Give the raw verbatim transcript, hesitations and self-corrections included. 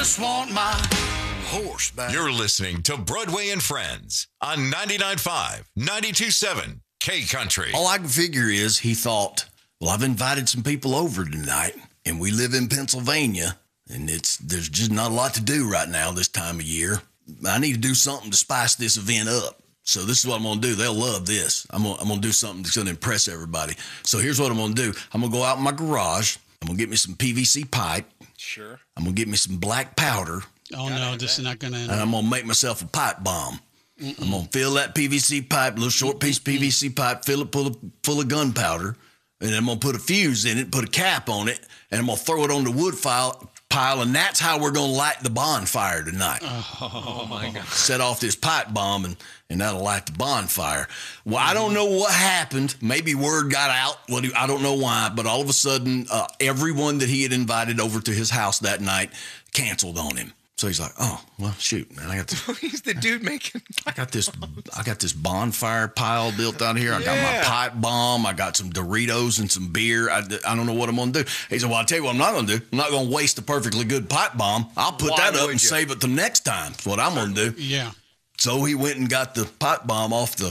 just want my horse back. You're listening to Broadway and Friends on ninety-nine point five, ninety-two point seven K Country. All I can figure is he thought, well, I've invited some people over tonight, and we live in Pennsylvania, and it's there's just not a lot to do right now this time of year. I need to do something to spice this event up. So this is what I'm going to do. They'll love this. I'm going I'm to do something that's going to impress everybody. So here's what I'm going to do. I'm going to go out in my garage. I'm going to get me some P V C pipe. Sure. I'm going to get me some black powder. Oh, no, this is not going to end. And I'm going to make myself a pipe bomb. Mm-mm. I'm going to fill that P V C pipe, a little short piece of P V C pipe, fill it full of, full of gunpowder, and I'm going to put a fuse in it, put a cap on it, and I'm going to throw it on the wood file, pile, and that's how we're going to light the bonfire tonight. Oh, my God. Set off this pipe bomb, and, and that'll light the bonfire. Well, I don't know what happened. Maybe word got out. Well, I don't know why, but all of a sudden, uh, everyone that he had invited over to his house that night canceled on him. So he's like, "Oh, well, shoot, man! I got this, he's the dude making. I got this, I got this bonfire pile built out here. I got Yeah. my pipe bomb. I got some Doritos and some beer. I, I don't know what I'm gonna do." He said, "Well, I'll tell you what I'm not gonna do. I'm not gonna waste a perfectly good pipe bomb. I'll put Why that up would and you? save it till next time. That's what I'm gonna do." Yeah. So he went and got the pipe bomb off the